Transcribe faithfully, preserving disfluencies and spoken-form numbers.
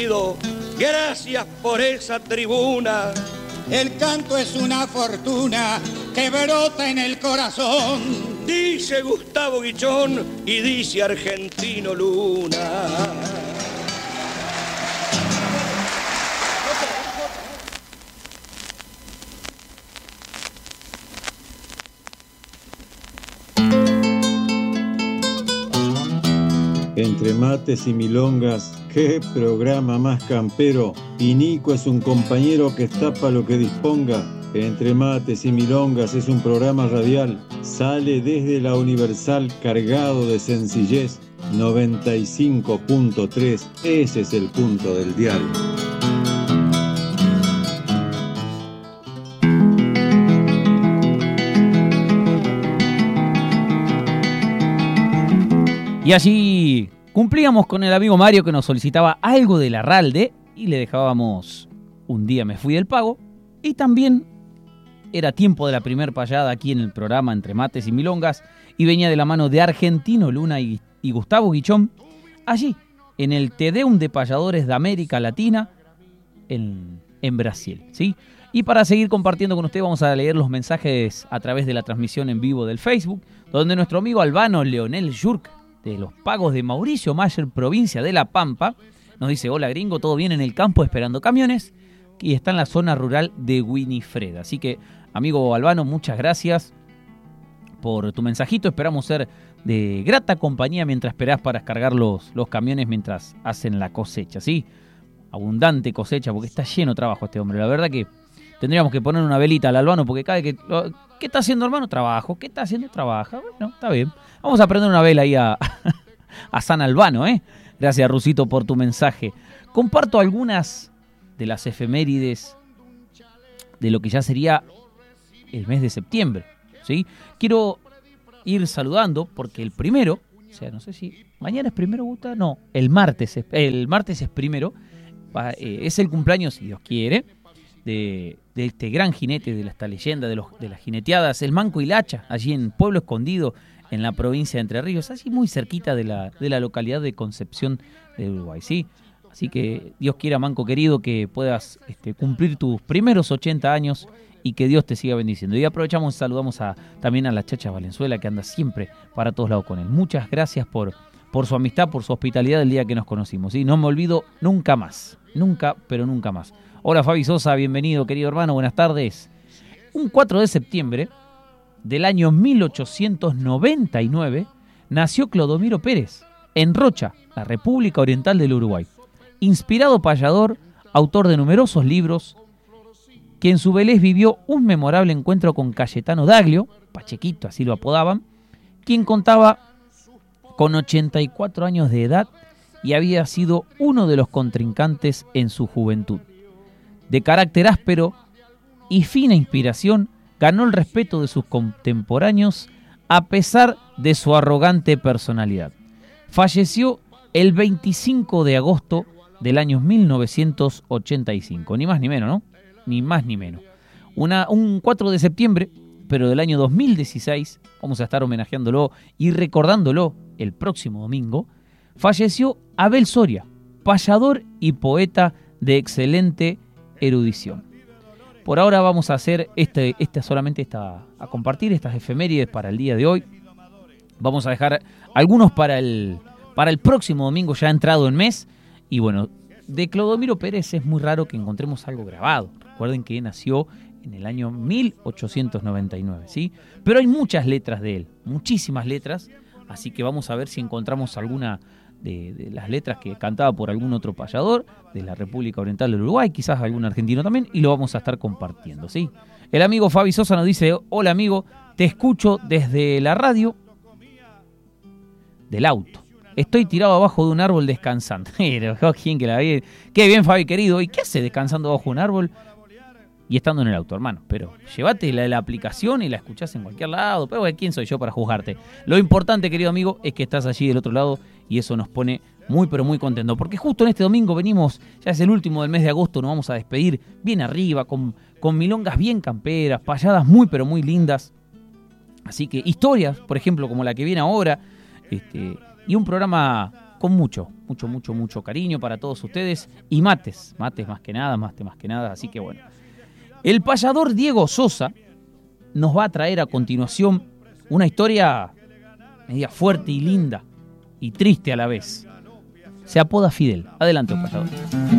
Gracias por esa tribuna. El canto es una fortuna que brota en el corazón. Dice Gustavo Guichón y dice Argentino Luna. Entre mates y milongas, qué programa más campero. Y Nico es un compañero que está pa' lo que disponga. Entre mates y milongas es un programa radial. Sale desde la Universal cargado de sencillez. noventa y cinco punto tres, ese es el punto del dial. Y allí cumplíamos con el amigo Mario que nos solicitaba algo de Larralde y le dejábamos Un día me fui del pago. Y también era tiempo de la primer payada aquí en el programa Entre Mates y Milongas y venía de la mano de Argentino Luna y, y Gustavo Guichón allí en el Te Deum de Payadores de América Latina en, en Brasil, ¿sí? Y para seguir compartiendo con usted vamos a leer los mensajes a través de la transmisión en vivo del Facebook, donde nuestro amigo albano Leonel Yurk de los Pagos de Mauricio Mayer, provincia de La Pampa, nos dice: hola gringo, todo bien en el campo esperando camiones, y está en la zona rural de Winifreda. Así que, amigo albano, muchas gracias por tu mensajito. Esperamos ser de grata compañía mientras esperás para descargar los, los camiones mientras hacen la cosecha, ¿sí? Abundante cosecha, porque está lleno de trabajo este hombre. La verdad que tendríamos que poner una velita al albano, porque cada vez que... ¿Qué está haciendo, hermano? Trabajo. ¿Qué está haciendo? Trabaja. Bueno, está bien. Vamos a prender una vela ahí a, a San Albano, ¿eh? Gracias, Rusito, por tu mensaje. Comparto algunas de las efemérides de lo que ya sería el mes de septiembre, ¿sí? Quiero ir saludando porque el primero, o sea, no sé si mañana es primero, Gusta, no, el martes, es, el martes es primero, eh, es el cumpleaños, si Dios quiere, de, de este gran jinete de esta leyenda de, los, de las jineteadas, el Manco y la Hacha, allí en Pueblo Escondido, en la provincia de Entre Ríos, allí muy cerquita de la, de la localidad de Concepción de Uruguay, ¿sí? Así que Dios quiera, Manco querido, que puedas este, cumplir tus primeros ochenta años y que Dios te siga bendiciendo. Y aprovechamos y saludamos a, también a la Chacha Valenzuela, que anda siempre para todos lados con él. Muchas gracias por, por su amistad, por su hospitalidad el día que nos conocimos, ¿sí? No me olvido nunca más, nunca, pero nunca más. Hola Fabi Sosa, bienvenido querido hermano, buenas tardes. Un cuatro de septiembre del año mil ochocientos noventa y nueve nació Clodomiro Pérez en Rocha, la República Oriental del Uruguay. Inspirado payador, autor de numerosos libros, que en su vejez vivió un memorable encuentro con Cayetano Daglio, Pachequito, así lo apodaban, quien contaba con ochenta y cuatro años de edad y había sido uno de los contrincantes en su juventud. De carácter áspero y fina inspiración, ganó el respeto de sus contemporáneos a pesar de su arrogante personalidad. Falleció el veinticinco de agosto del año mil novecientos ochenta y cinco, ni más ni menos, ¿no? Ni más ni menos. Una, un cuatro de septiembre, pero del año dos mil dieciséis, vamos a estar homenajeándolo y recordándolo el próximo domingo, falleció Abel Soria, payador y poeta de excelente erudición. Por ahora vamos a hacer este, este solamente esta, a compartir estas efemérides para el día de hoy. Vamos a dejar algunos para el, para el próximo domingo, ya entrado en mes. Y bueno, de Clodomiro Pérez es muy raro que encontremos algo grabado. Recuerden que nació en el año mil ochocientos noventa y nueve, ¿sí? Pero hay muchas letras de él, muchísimas letras. Así que vamos a ver si encontramos alguna de, de las letras que cantaba por algún otro payador de la República Oriental del Uruguay, quizás algún argentino también, y lo vamos a estar compartiendo, ¿sí? El amigo Fabi Sosa nos dice: hola amigo, te escucho desde la radio del auto. Estoy tirado abajo de un árbol descansando. ¿Quién que la ve? Qué bien, Fabi querido. ¿Y qué hace descansando abajo de un árbol y estando en el auto, hermano? Pero llévate la, la aplicación y la escuchás en cualquier lado. Pero ¿quién soy yo para juzgarte? Lo importante, querido amigo, es que estás allí del otro lado y eso nos pone muy, pero muy contentos. Porque justo en este domingo venimos, ya es el último del mes de agosto, nos vamos a despedir bien arriba, con, con milongas bien camperas, payadas muy, pero muy lindas. Así que historias, por ejemplo, como la que viene ahora, este... y un programa con mucho, mucho, mucho, mucho cariño para todos ustedes. Y mates, mates más que nada, mates más que nada. Así que bueno. El payador Diego Sosa nos va a traer a continuación una historia media fuerte y linda y triste a la vez. Se apoda Fidel. Adelante, payador.